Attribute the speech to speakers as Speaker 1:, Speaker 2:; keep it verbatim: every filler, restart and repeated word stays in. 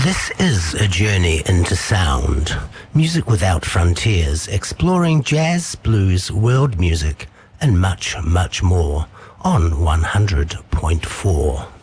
Speaker 1: This is a journey into sound. Music without frontiers, exploring jazz, blues, world music, and much, much more on one hundred point four.